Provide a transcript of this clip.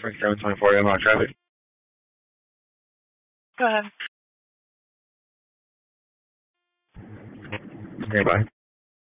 Frank 724 MR traffic. Go ahead. Okay, bye.